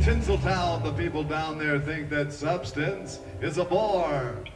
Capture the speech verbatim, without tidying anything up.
Tinseltown, the people down there think that substance is a bore.